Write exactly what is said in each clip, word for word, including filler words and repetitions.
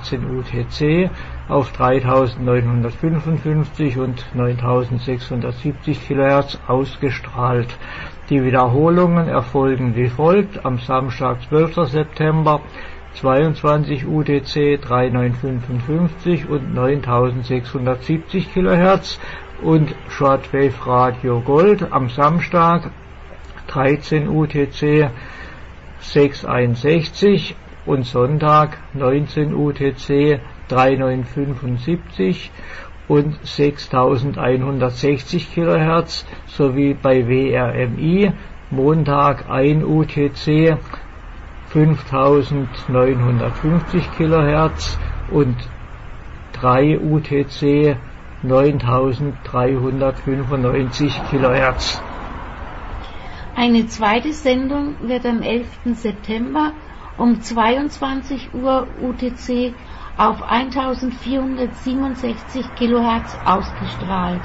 achtzehn U T C auf dreitausendneunhundertfünfundfünfzig und neuntausendsechshundertsiebzig Kilohertz ausgestrahlt. Die Wiederholungen erfolgen wie folgt: am Samstag, zwölften September, zweiundzwanzig U T C, neunzehnhundertfünfundfünfzig und neuntausendsechshundertsiebzig Kilohertz, und Shortwave Radio Gold am Samstag, dreizehn U T C, sechshunderteinundsechzig, und Sonntag, neunzehn U T C, neunzehnhundertfünfundsiebzig und sechstausendeinhundertsechzig Kilohertz, sowie bei W R M I Montag ein U T C, fünftausendneunhundertfünfzig Kilohertz und drei U T C, neuntausenddreihundertfünfundneunzig Kilohertz. Eine zweite Sendung wird am elften September um zweiundzwanzig Uhr U T C auf eintausendvierhundertsiebenundsechzig Kilohertz ausgestrahlt.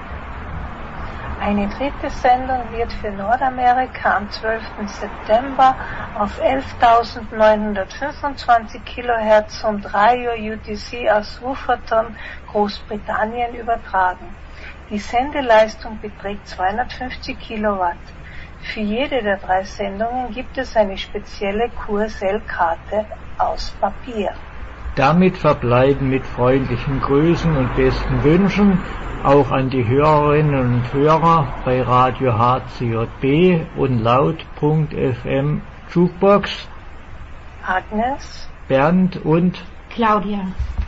Eine dritte Sendung wird für Nordamerika am zwölften September auf elftausendneunhundertfünfundzwanzig Kilohertz um drei Uhr U T C aus Wolverhampton, Großbritannien übertragen. Die Sendeleistung beträgt zweihundertfünfzig Kilowatt. Für jede der drei Sendungen gibt es eine spezielle Q S L-Karte aus Papier. Damit verbleiben mit freundlichen Grüßen und besten Wünschen auch an die Hörerinnen und Hörer bei Radio H C J B und Laut.fm Jukebox Agnes, Bernd und Claudia.